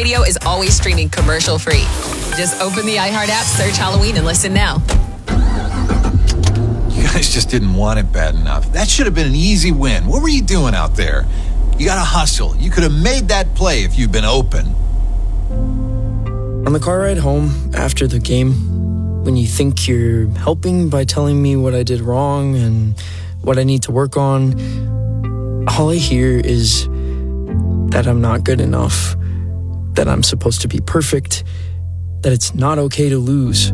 Radio is always streaming commercial-free. Just open the iHeart app, search Halloween, and listen now. You guys just didn't want it bad enough. That should have been an easy win. What were you doing out there? You got to hustle. You could have made that play if you'd been open. On the car ride home after the game, when you think you're helping by telling me what I did wrong and what I need to work on, all I hear is that I'm not good enough, that I'm supposed to be perfect, that it's not okay to lose.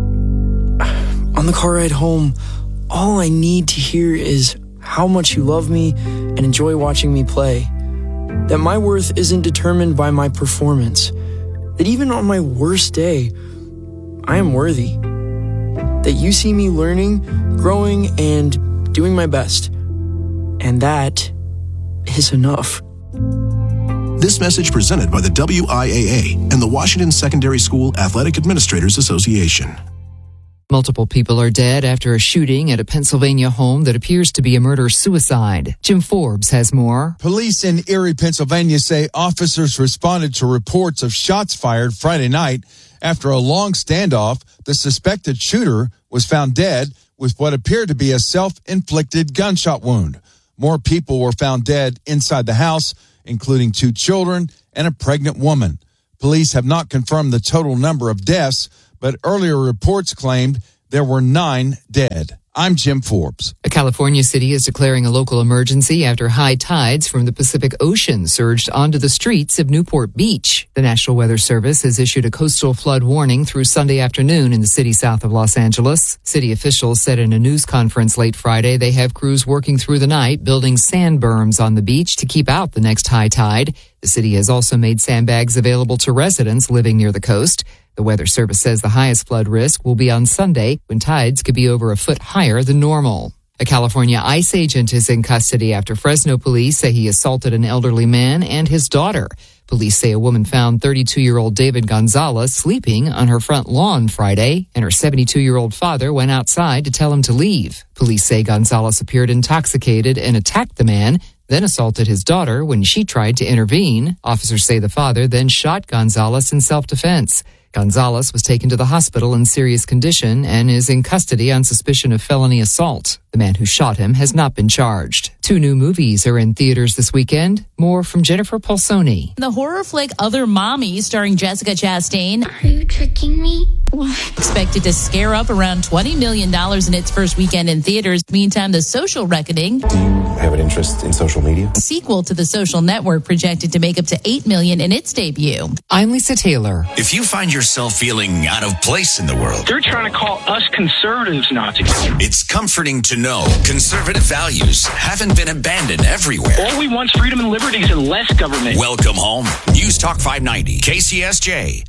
On the car ride home, all I need to hear is how much you love me and enjoy watching me play, that my worth isn't determined by my performance, that even on my worst day, I am worthy, that you see me learning, growing, and doing my best, and that is enough. This message presented by the WIAA and the Washington Secondary School Athletic Administrators Association. Multiple people are dead after a shooting at a Pennsylvania home that appears to be a murder-suicide. Jim Forbes has more. Police in Erie, Pennsylvania say officers responded to reports of shots fired Friday night. After a long standoff, the suspected shooter was found dead with what appeared to be a self-inflicted gunshot wound. More people were found dead inside the house, including 2 children and a pregnant woman. Police have not confirmed the total number of deaths, but earlier reports claimed there were 9 dead. I'm Jim Forbes. A California city is declaring a local emergency after high tides from the Pacific Ocean surged onto the streets of Newport Beach. The National Weather Service has issued a coastal flood warning through Sunday afternoon in the city south of Los Angeles. City officials said in a news conference late Friday they have crews working through the night building sand berms on the beach to keep out the next high tide. The city has also made sandbags available to residents living near the coast. The Weather Service says the highest flood risk will be on Sunday when tides could be over a foot higher than normal. A California ICE agent is in custody after Fresno police say he assaulted an elderly man and his daughter. Police say a woman found 32-year-old David Gonzalez sleeping on her front lawn Friday, and her 72-year-old father went outside to tell him to leave. Police say Gonzalez appeared intoxicated and attacked the man, then assaulted his daughter when she tried to intervene. Officers say the father then shot Gonzalez in self-defense. Gonzalez was taken to the hospital in serious condition and is in custody on suspicion of felony assault. The man who shot him has not been charged. 2 new movies are in theaters this weekend. More from Jennifer Polsoni. The horror flick Other Mommy, starring Jessica Chastain. Are you tricking me? Expected to scare up around $20 million in its first weekend in theaters. Meantime, The Social Reckoning. Do you have an interest in social media? Sequel to The Social Network, projected to make up to $8 million in its debut. I'm Lisa Taylor. If you find yourself feeling out of place in the world, they're trying to call us conservatives Nazis. It's comforting to know conservative values haven't been abandoned everywhere. All we want is freedom and liberties and less government. Welcome home. News Talk 590, KCSJ,